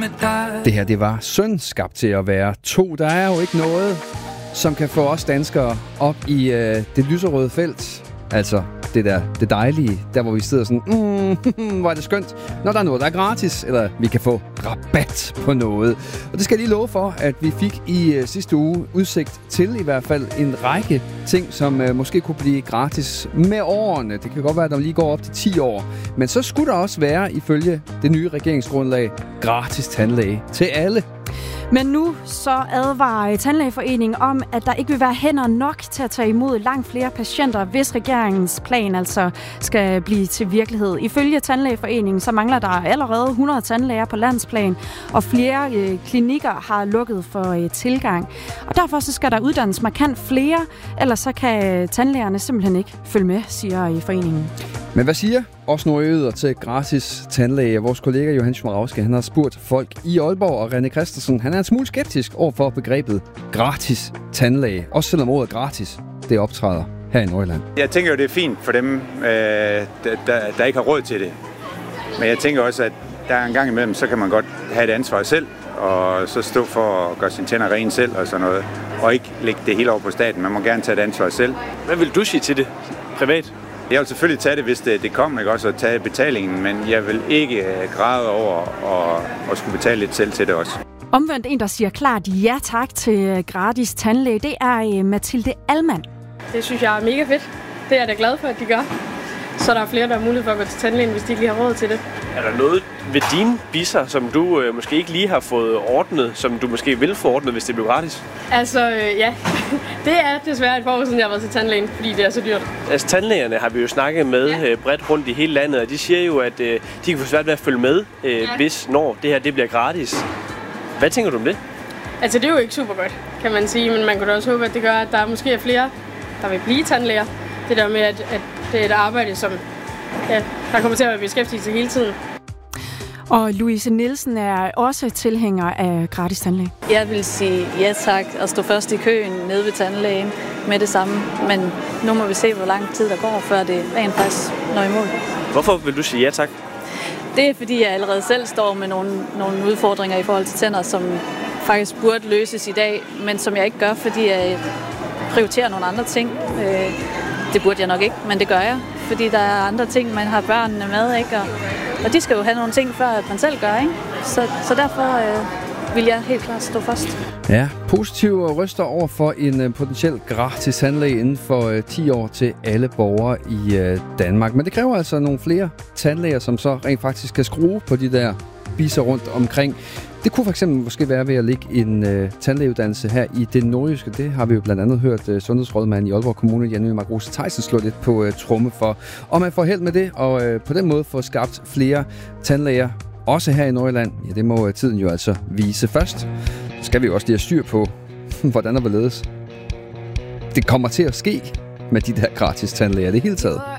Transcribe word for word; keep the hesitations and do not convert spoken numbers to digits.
med dig. Det her, det var synd skabt til at være to. Der er jo ikke noget, som kan få os danskere op i øh, det lyserøde felt. Altså det der, det dejlige, der hvor vi sidder sådan, mm, hvor er det skønt, når der er noget, der er gratis, eller vi kan få rabat på noget. Og det skal jeg lige love for, at vi fik i øh, sidste uge udsigt til i hvert fald en række ting, som øh, måske kunne blive gratis med årene. Det kan godt være, at der lige går op til ti år. Men så skulle der også være, ifølge det nye regeringsgrundlag, gratis tandlæge til alle. Men nu så advarer Tandlægeforeningen om, at der ikke vil være hænder nok til at tage imod langt flere patienter, hvis regeringens plan altså skal blive til virkelighed. Ifølge Tandlægeforeningen så mangler der allerede hundrede tandlæger på landsplan, og flere øh, klinikker har lukket for øh, tilgang. Og derfor så skal der uddannes markant flere, ellers så kan tandlægerne simpelthen ikke følge med, siger øh, foreningen. Men hvad siger os nordjyder til gratis tandlæge? Vores kollega Johan Schmarowski, han har spurgt folk i Aalborg, og René Christensen, han er en smule skeptisk over for begrebet gratis tandlæge. Også selvom ordet gratis, det optræder her i Nordjylland. Jeg tænker jo, det er fint for dem, øh, der, der ikke har råd til det. Men jeg tænker også, at der er en gang imellem, så kan man godt have et ansvar selv, og så stå for at gøre sine tænder rene selv og sådan noget, og ikke lægge det hele over på staten. Man må gerne tage et ansvar selv. Hvad vil du sige til det privat? Jeg vil selvfølgelig tage det, hvis det, det kommer, ikke også, at tage betalingen, men jeg vil ikke græde over og, og skulle betale lidt selv til det også. Omvendt en, der siger klart ja tak til gratis tandlæge, det er Mathilde Allmann. Det synes jeg er mega fedt. Det er jeg da glad for, at de gør. Så der er flere, der har mulighed for at gå til tandlægen, hvis de ikke lige har råd til det. Er der noget ved dine bisser, som du øh, måske ikke lige har fået ordnet, som du måske vil få ordnet, hvis det bliver gratis? Altså, øh, ja. Det er desværre et par år siden, jeg har været til tandlægen, fordi det er så dyrt. Altså, tandlægerne har vi jo snakket med ja. øh, bredt rundt i hele landet, og de siger jo, at øh, de kan få svært ved at følge med, øh, ja. hvis når det her det bliver gratis. Hvad tænker du om det? Altså, det er jo ikke super godt, kan man sige, men man kunne da også håbe, at det gør, at der måske er flere, der vil blive tandlæger. Det der med, at, at det er et arbejde, som ja, der kommer til at være beskæftigelse hele tiden. Og Louise Nielsen er også tilhænger af gratis tandlæge. Jeg vil sige ja tak og stå først i køen nede ved tandlægen med det samme. Men nu må vi se, hvor lang tid der går, før det rent faktisk når i mål. Hvorfor vil du sige ja tak? Det er, fordi jeg allerede selv står med nogle, nogle udfordringer i forhold til tænder, som faktisk burde løses i dag, men som jeg ikke gør, fordi jeg prioriterer nogle andre ting. Det burde jeg nok ikke, men det gør jeg, fordi der er andre ting, man har børnene med, ikke? Og, og de skal jo have nogle ting, før at man selv gør, ikke? Så, så derfor øh, vil jeg helt klart stå først. Ja, positive røster over for en uh, potentiel gratis tandlæge inden for uh, ti år til alle borgere i uh, Danmark. Men det kræver altså nogle flere tandlæger, som så rent faktisk skal skrue på de der biser rundt omkring. Det kunne for eksempel måske være ved at lægge en uh, tandlægeuddannelse her i det nordjyske. Det har vi jo blandt andet hørt uh, sundhedsrådmand i Aalborg Kommune, Janne Margrethe Theisen, slå lidt på uh, tromme for. Og man får held med det, og uh, på den måde får skabt flere tandlæger, også her i Nordjylland. Ja, det må uh, tiden jo altså vise først. Så skal vi jo også lige have styr på, hvordan der vil ledes. Det kommer til at ske med de der gratis tandlæger det hele taget.